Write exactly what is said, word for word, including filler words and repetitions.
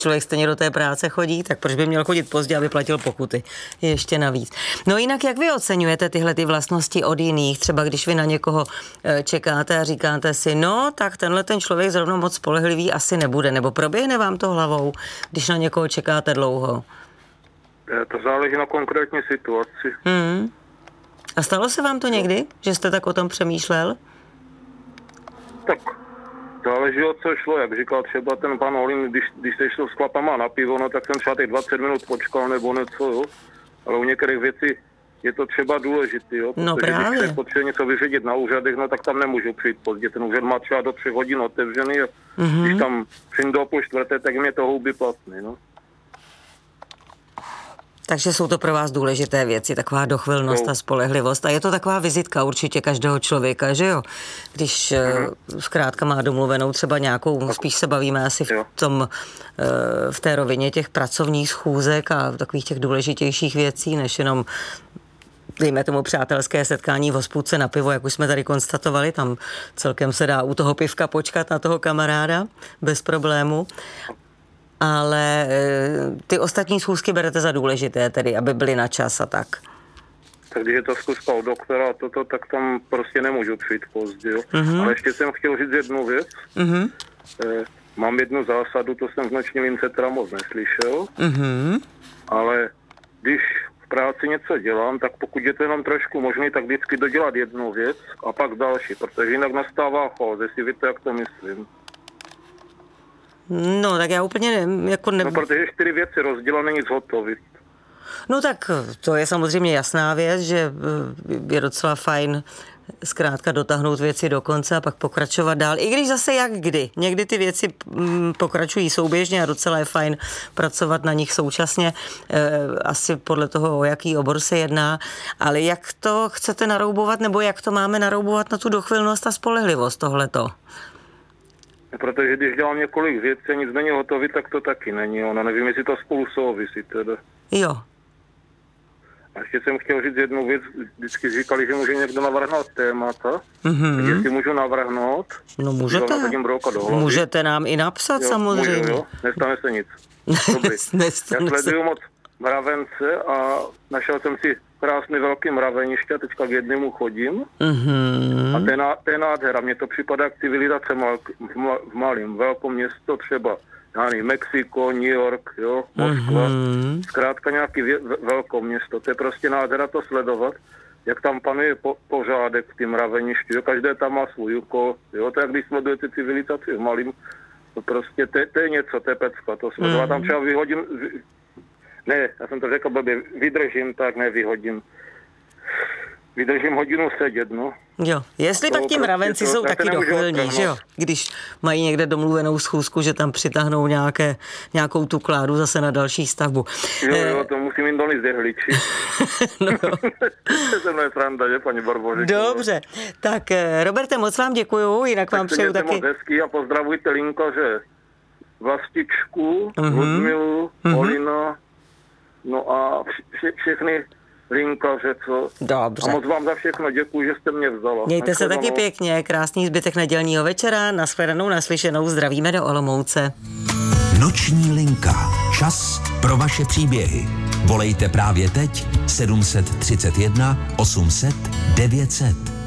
člověk stejně do té práce chodí, tak proč by měl chodit pozdě, aby platil pokuty? Ještě navíc. No jinak, jak vy oceňujete tyhle ty vlastnosti od jiných? Třeba když vy na někoho čekáte a říkáte si, no tak tenhle ten člověk zrovna moc spolehlivý asi nebude, nebo proběhne vám to hlavou, když na někoho čekáte dlouho? To záleží na konkrétní situaci. Hmm. A stalo se vám to někdy, že jste tak o tom přemýšlel? Tak záleží, o co šlo, jak říkal třeba ten pan Olin, když, když se šlo s chlapama na pivo, no tak jsem třeba těch dvacet minut počkal nebo něco, jo. Ale u některých věcí je to třeba důležitý, jo. No protože právě. když se potřebuje něco vyřídit na úřadech, no tak tam nemůžu přijít pozdě. Ten úřad má třeba do třech hodin otevřený a mm-hmm. když tam přijdu do půl čtvrté, tak mě to houby platný, no. Takže jsou to pro vás důležité věci, taková dochvilnost a spolehlivost. A je to taková vizitka určitě každého člověka, že jo? Když mm-hmm. zkrátka má domluvenou třeba nějakou, spíš se bavíme asi v tom, v té rovině těch pracovních schůzek a takových těch důležitějších věcí, než jenom dejme tomu přátelské setkání v hospůdce na pivo, jak už jsme tady konstatovali, tam celkem se dá u toho pivka počkat na toho kamaráda bez problému. Ale ty ostatní schůzky berete za důležité, tedy, aby byly na čas a tak. Tak když je to zkuska od doktora a toto, tak tam prostě nemůžu přijít pozdě. Mm-hmm. Ale ještě jsem chtěl říct jednu věc. Mm-hmm. E, mám jednu zásadu, to jsem v noční lince teda moc neslyšel, mm-hmm. ale když v práci něco dělám, tak pokud je to jenom trošku možný, tak vždycky dodělat jednu věc a pak další, protože jinak nastává chaos, jestli víte, jak to myslím. No, tak já úplně ne, jako ne... No, protože čtyři věci rozdělané, nic hotový. No tak to je samozřejmě jasná věc, že je docela fajn zkrátka dotáhnout věci do konce a pak pokračovat dál. I když zase jak kdy. Někdy ty věci pokračují souběžně a docela je fajn pracovat na nich současně. Asi podle toho, o jaký obor se jedná. Ale jak to chcete naroubovat, nebo jak to máme naroubovat na tu dochvilnost a spolehlivost tohleto? Protože když dělám několik věcí a nic není hotový, tak to taky není. Ono nevím, jestli to spolu souvisí teda. Jo. A ještě jsem chtěl říct jednu věc. Vždycky říkali, že může někdo navrhnout témata. Mm-hmm. Jestli můžu navrhnout. No můžete. Můžete nám i napsat, jo, samozřejmě. Můžu, jo. Nestane se nic. Dobrý. Já sleduju moc mravence a našel jsem si krásný velký mraveniště a teďka k jednému chodím. Mm-hmm. A to je nádhera. Mně to připadá jak civilizace mal, v, mal, v malém. Velké město třeba, já nevím, Mexiko, New York, jo, Moskva. Mm-hmm. Zkrátka nějaký vě, velké město. To je prostě nádhera to sledovat, jak tam panuje po, pořádek v tím mraveništi. Jo. Každé tam má svůj úkol. Jo. To je, jak když sledujete civilizaci v malém. To prostě, to, to je něco, to je pecka. To sledovat. Mm-hmm. Tam třeba vyhodím... Ne, já jsem to řekl blbě, vydržím, tak nevyhodím. Vydržím hodinu sedět, no. Jo, jestli to pak ti mravenci prostě jsou taky dochvilní, že jo? Když mají někde domluvenou schůzku, že tam přitáhnou nějaké, nějakou tu kládu zase na další stavbu. Jo, jo, to musím jim donést jehličí. No jo. To se mnou je sranda, že, paní Barbořičko? Dobře, tak Roberte, moc vám děkuju, jinak tak vám přeju taky... moc hezký a pozdravujte linkaře Vlastičku, mm-hmm. Ludmilu, mm-hmm. Olina, no a vše, všechny linkaře, co... Dobře. A moc vám za všechno děkuji, že jste mě vzala. Mějte se taky pěkně, krásný zbytek nedělního večera, nashledanou, naslyšenou, zdravíme do Olomouce. Noční linka. Čas pro vaše příběhy. Volejte právě teď sedm set třicet jedna osm set devět set.